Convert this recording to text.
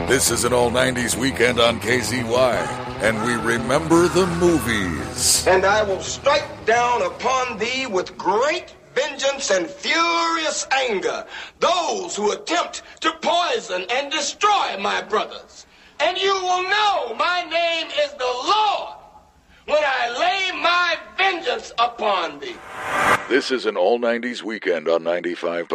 This is an all 90s weekend on KZY, and we remember the movies. And I will strike down upon thee with great vengeance and furious anger those who attempt to poison and destroy my brothers. And you will know my name is the Lord when I lay my vengeance upon thee. This is an all 90s weekend on 95.5